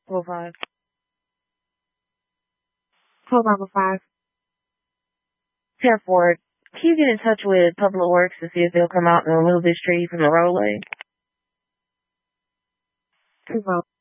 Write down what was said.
5. Call 505. 10-4. Can you get in touch with Public Works to see if they'll come out and remove this tree from the roadway? 2